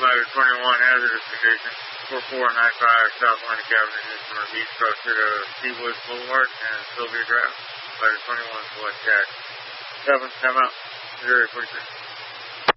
Ladder 21, hazardous condition. 4495 South Atlantic Avenue, Houston, northeast, cross street of Seawoods Boulevard and Sylvia Drive. Ladder 21, select tax. 7, time out. 043.